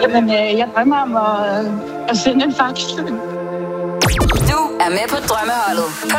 Jamen, jeg drømmer om at sende en fax. Du er med på drømmeholdet på